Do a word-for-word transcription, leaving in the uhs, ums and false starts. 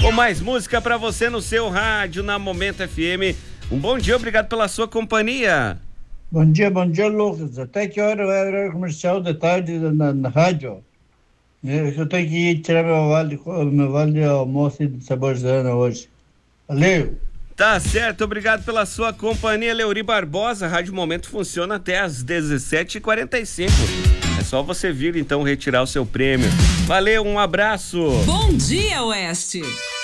Com mais música pra você no seu rádio, na Momento F M. Um bom dia, obrigado pela sua companhia. Bom dia, bom dia, Lucas. Até que hora vai haver comercial de tarde na, na rádio? Eu tenho que ir tirar meu vale, meu vale de almoço e de saborizana hoje. Valeu! Tá certo, obrigado pela sua companhia, Leuri Barbosa. A Rádio Momento funciona até às dezessete e quarenta e cinco. É só você vir então retirar o seu prêmio. Valeu, um abraço. Bom dia, Oeste.